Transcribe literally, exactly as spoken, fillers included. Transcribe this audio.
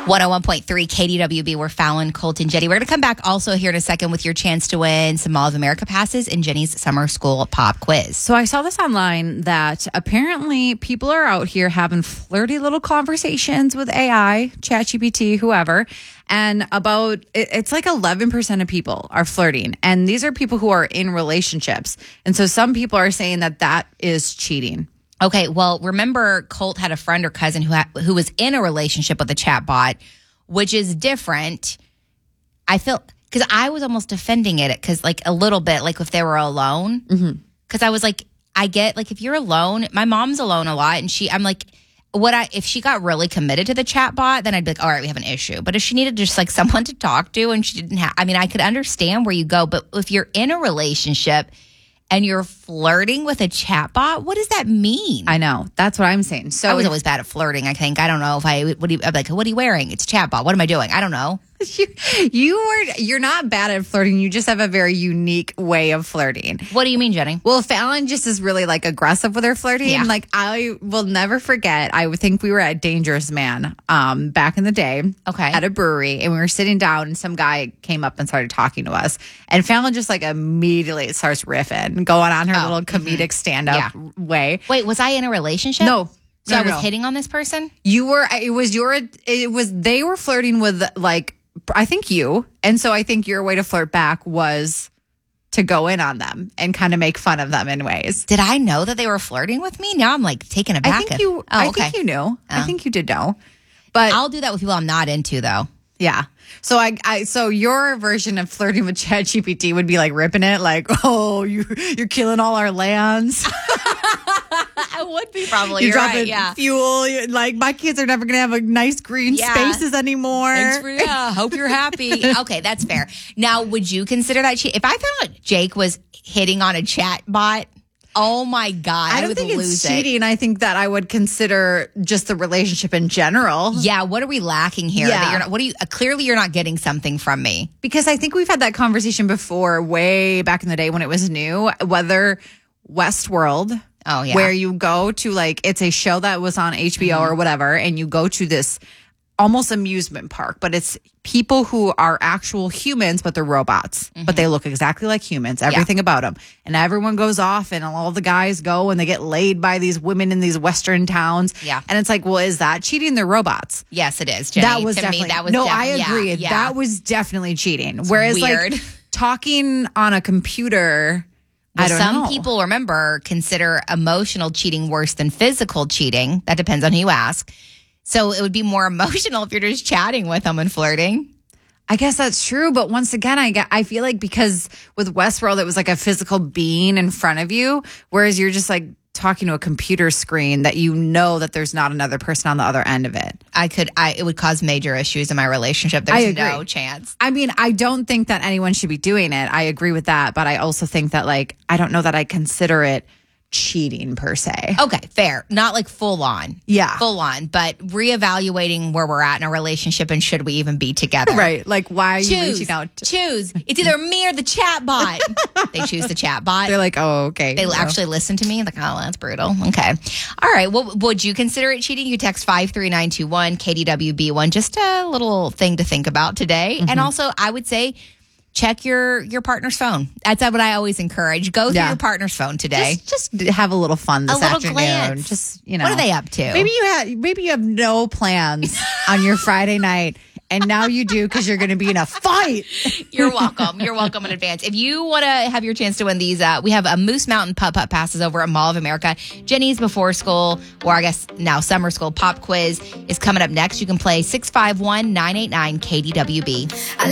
one oh one point three K D W B, we're Fallon, Colton, Jenny. We're going to come back also here in a second with your chance to win some Mall of America passes and Jenny's summer school pop quiz. So I saw this online that apparently people are out here having flirty little conversations with A I, ChatGPT, whoever. And about, it- it's like eleven percent of people are flirting. And these are people who are in relationships. And so some people are saying that that is cheating. Okay, well, remember Colt had a friend or cousin who ha- who was in a relationship with a chatbot, which is different. I feel, because I was almost defending it, because like a little bit, like if they were alone. Because mm-hmm. I was like, I get, like if you're alone, my mom's alone a lot, and she, I'm like, what I, if she got really committed to the chatbot, then I'd be like, all right, we have an issue. But if she needed just like someone to talk to and she didn't have, I mean, I could understand where you go, but if you're in a relationship and you're flirting with a chatbot, what does that mean? I know. That's what I'm saying. So I was always bad at flirting, I think. I don't know if I, what do you, I'm like, what are you wearing? It's a chatbot. What am I doing? I don't know. you, you are, you're not bad at flirting. You just have a very unique way of flirting. What do you mean, Jenny? Well, Fallon just is really like aggressive with her flirting. Yeah. Like I will never forget. I would think we were at Dangerous Man um, back in the day. Okay. At a brewery, and we were sitting down, and some guy came up and started talking to us. And Fallon just like immediately starts riffing, going on her Oh, little comedic mm-hmm. stand-up yeah. way. Wait, was I in a relationship? No. So no, I was no. hitting on this person? You were. It was your. It was. They were flirting with like. I think you. And so I think your way to flirt back was to go in on them and kind of make fun of them in ways. Did I know that they were flirting with me? Now I'm like taken aback. I think you. Oh, I okay. think you knew. Oh. I think you did know. But I'll do that with people I'm not into, though. yeah. So I, I, so your version of flirting with ChatGPT would be like ripping it, like, oh, you, you're killing all our lands. I would be probably. You're You're dropping right, yeah. fuel. You're, like my kids are never gonna have a nice green Yeah. spaces anymore. Thanks for, yeah, hope you're happy. Okay, that's fair. Now, would you consider that cheat? If I found out Jake was hitting on a chat bot, oh my God, I, I don't would think lose it's cheating. I think that I would consider just the relationship in general. Yeah, what are we lacking here? Yeah. That you're not, what are you? Uh, clearly, you're not getting something from me. Because I think we've had that conversation before, way back in the day when it was new, whether Westworld, Oh, yeah. where you go to like, it's a show that was on H B O mm-hmm. or whatever, and you go to this almost amusement park, but it's people who are actual humans, but they're robots, mm-hmm. but they look exactly like humans, everything yeah. about them. And everyone goes off and all the guys go and they get laid by these women in these Western towns. Yeah. And it's like, well, is that cheating? They're robots. Yes, it is, Jenny. That was to definitely, me, that was no, def- I agree. Yeah, yeah. That was definitely cheating. It's Whereas weird. like talking on a computer, well, I don't some know. people, remember, consider emotional cheating worse than physical cheating. That depends on who you ask. So it would be more emotional if you're just chatting with them and flirting. I guess that's true. But once again, I get, I feel like because with Westworld, it was like a physical being in front of you, whereas you're just like talking to a computer screen that you know that there's not another person on the other end of it. I could, I, it would cause major issues in my relationship. There's I agree. no chance. I mean, I don't think that anyone should be doing it. I agree with that. But I also think that like, I don't know that I consider it cheating per se. Okay, fair. Not like full on. Yeah. Full on, but reevaluating where we're at in a relationship and should we even be together. Right. Like, why are you Choose. reaching out? To- Choose. It's either me or the chat bot. They choose the chat bot. They're like, oh, okay. They no. actually listen to me. Like, oh, that's brutal. Okay. All right. Well, would you consider it cheating? You text five three nine two one, K D W B one. Just a little thing to think about today. Mm-hmm. And also, I would say, check your your partner's phone. That's what I always encourage. Go through Yeah. your partner's phone today. Just, just have a little fun this a little afternoon. glance. Just, you know. What are they up to? Maybe you have maybe you have no plans on your Friday night, and now you do because you're going to be in a fight. You're welcome. You're welcome in advance. If you want to have your chance to win these, uh, we have a Moose Mountain Putt Putt passes over at Mall of America. Jenny's before school, or I guess now summer school pop quiz is coming up next. You can play six five one, nine eight nine K D W B.